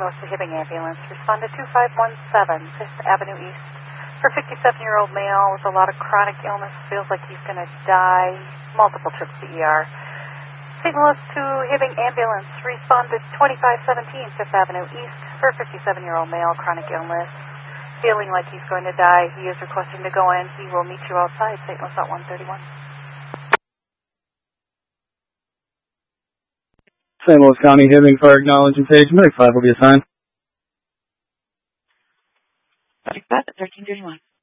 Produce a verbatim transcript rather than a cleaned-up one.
North to Hibbing ambulance. Respond to two five one seven, fifth Avenue East. For fifty-seven-year-old male with a lot of chronic illness, feels like he's going to die. Multiple trips to E R. Saint Louis to Hibbing ambulance. Respond to twenty-five seventeen, fifth Avenue East. For fifty-seven-year-old male, chronic illness, feeling like he's going to die. He is requesting to go in. He will meet you outside. Saint Louis at one thirty-one. Saint Louis County, Hibbing, for acknowledging page. Medic five will be assigned. Medic five at thirteen thirty-one.